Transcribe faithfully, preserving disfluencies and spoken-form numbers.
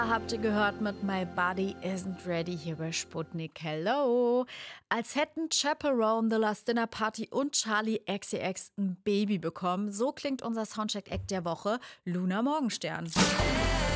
Habt ihr gehört mit My Body Isn't Ready hier bei Sputnik. Hello! Als hätten Chaperone, The Last Dinner Party und Charlie X C X ein Baby bekommen. So klingt unser Soundcheck-Act der Woche, Luna Morgenstern.